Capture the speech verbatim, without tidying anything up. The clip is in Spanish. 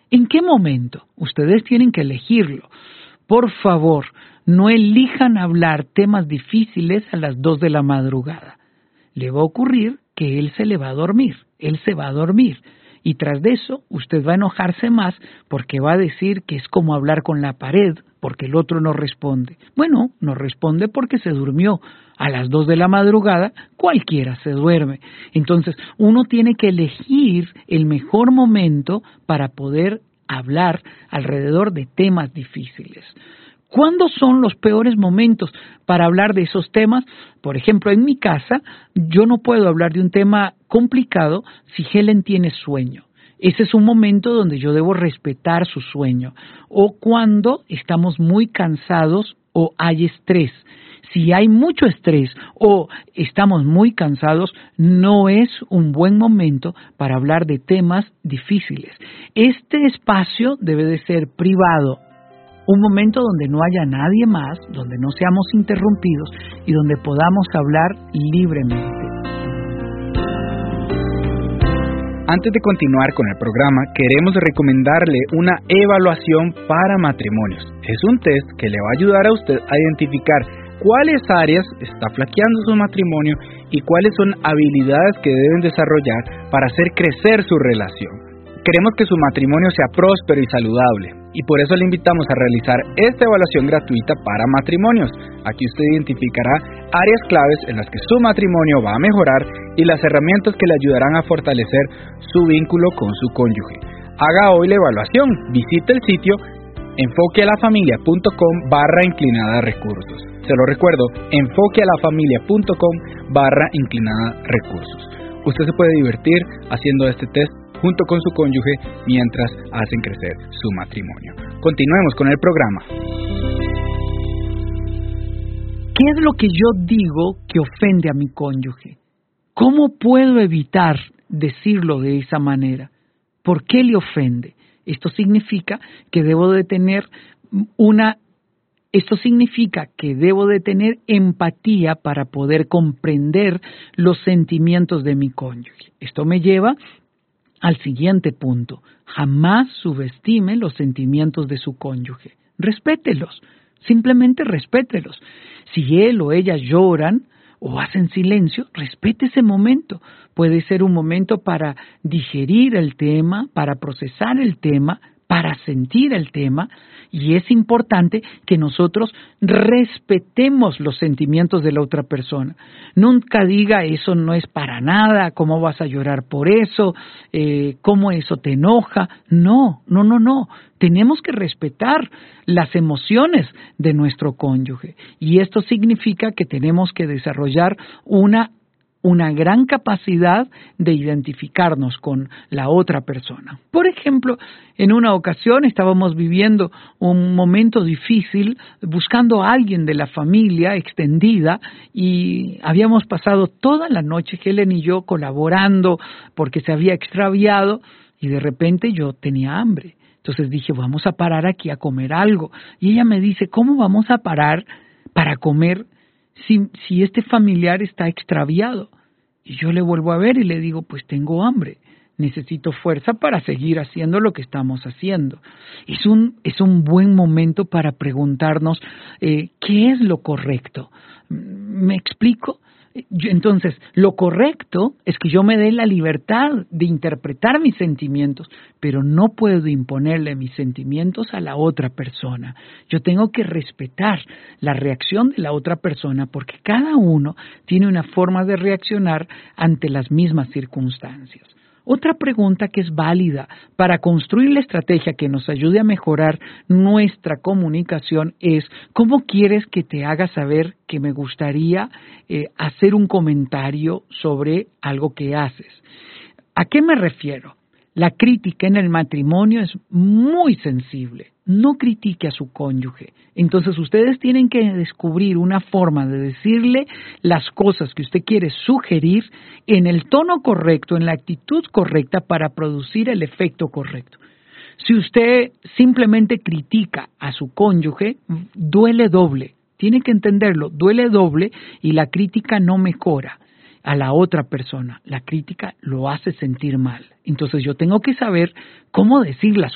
¿En qué momento? Ustedes tienen que elegirlo. Por favor, no elijan hablar temas difíciles a las dos de la madrugada. Le va a ocurrir que él se le va a dormir, él se va a dormir. Y tras de eso, usted va a enojarse más porque va a decir que es como hablar con la pared, porque el otro no responde. Bueno, no responde porque se durmió. A las dos de la madrugada, cualquiera se duerme. Entonces, uno tiene que elegir el mejor momento para poder hablar alrededor de temas difíciles. ¿Cuándo son los peores momentos para hablar de esos temas? Por ejemplo, en mi casa, yo no puedo hablar de un tema complicado si Helen tiene sueño. Ese es un momento donde yo debo respetar su sueño. O cuando estamos muy cansados o hay estrés. Si hay mucho estrés o estamos muy cansados, no es un buen momento para hablar de temas difíciles. Este espacio debe de ser privado. Un momento donde no haya nadie más, donde no seamos interrumpidos y donde podamos hablar libremente. Antes de continuar con el programa, queremos recomendarle una evaluación para matrimonios. Es un test que le va a ayudar a usted a identificar cuáles áreas está flaqueando su matrimonio y cuáles son habilidades que deben desarrollar para hacer crecer su relación. Queremos que su matrimonio sea próspero y saludable, y por eso le invitamos a realizar esta evaluación gratuita para matrimonios. Aquí usted identificará áreas claves en las que su matrimonio va a mejorar y las herramientas que le ayudarán a fortalecer su vínculo con su cónyuge. Haga hoy la evaluación, visite el sitio enfoquealafamilia.com barra inclinada recursos. Se lo recuerdo, enfoquealafamilia.com barra inclinada recursos. Usted se puede divertir haciendo este test junto con su cónyuge mientras hacen crecer su matrimonio. Continuemos con el programa. ¿Qué es lo que yo digo que ofende a mi cónyuge? ¿Cómo puedo evitar decirlo de esa manera? ¿Por qué le ofende? Esto significa que debo de tener una Esto significa que debo de tener empatía para poder comprender los sentimientos de mi cónyuge. Esto me lleva al siguiente punto. Jamás subestime los sentimientos de su cónyuge. Respételos. Simplemente respételos. Si él o ella lloran o hacen silencio, respete ese momento. Puede ser un momento para digerir el tema, para procesar el tema, para sentir el tema, y es importante que nosotros respetemos los sentimientos de la otra persona. Nunca diga, eso no es para nada, ¿cómo vas a llorar por eso? Eh, ¿Cómo eso te enoja? No, no, no, no. Tenemos que respetar las emociones de nuestro cónyuge, y esto significa que tenemos que desarrollar una una gran capacidad de identificarnos con la otra persona. Por ejemplo, en una ocasión estábamos viviendo un momento difícil buscando a alguien de la familia extendida y habíamos pasado toda la noche, Helen y yo, colaborando porque se había extraviado y de repente yo tenía hambre. Entonces dije, vamos a parar aquí a comer algo. Y ella me dice, ¿cómo vamos a parar para comer si, si este familiar está extraviado? Y yo le vuelvo a ver y le digo, pues tengo hambre, necesito fuerza para seguir haciendo lo que estamos haciendo. Es un, es un buen momento para preguntarnos eh, ¿qué es lo correcto? ¿Me explico? Yo, entonces, lo correcto es que yo me dé la libertad de interpretar mis sentimientos, pero no puedo imponerle mis sentimientos a la otra persona. Yo tengo que respetar la reacción de la otra persona porque cada uno tiene una forma de reaccionar ante las mismas circunstancias. Otra pregunta que es válida para construir la estrategia que nos ayude a mejorar nuestra comunicación es, ¿cómo quieres que te haga saber que me gustaría eh, hacer un comentario sobre algo que haces? ¿A qué me refiero? La crítica en el matrimonio es muy sensible. No critique a su cónyuge. Entonces ustedes tienen que descubrir una forma de decirle las cosas que usted quiere sugerir en el tono correcto, en la actitud correcta para producir el efecto correcto. Si usted simplemente critica a su cónyuge, duele doble. Tiene que entenderlo, duele doble y la crítica no mejora a la otra persona. La crítica lo hace sentir mal. Entonces yo tengo que saber cómo decir las